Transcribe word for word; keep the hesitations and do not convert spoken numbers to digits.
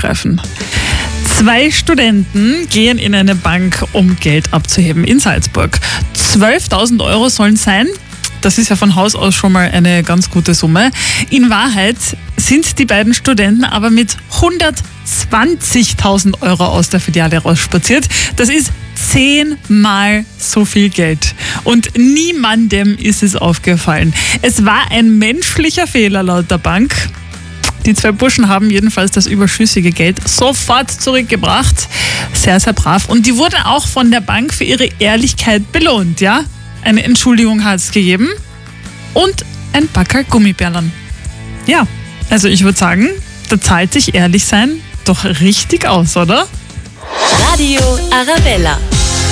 aufgreifen. Zwei Studenten gehen in eine Bank, um Geld abzuheben in Salzburg. zwölftausend Euro sollen sein. Das ist ja von Haus aus schon mal eine ganz gute Summe. In Wahrheit sind die beiden Studenten aber mit hundertzwanzigtausend Euro aus der Filiale rausspaziert. Das ist zehnmal so viel Geld. Und niemandem ist es aufgefallen. Es war ein menschlicher Fehler laut der Bank. Die zwei Burschen haben jedenfalls das überschüssige Geld sofort zurückgebracht. Sehr, sehr brav. Und die wurden auch von der Bank für ihre Ehrlichkeit belohnt, ja? Eine Entschuldigung hat es gegeben und ein Packerl Gummibärlern. Ja, also ich würde sagen, da zahlt sich ehrlich sein doch richtig aus, oder? Radio Arabella.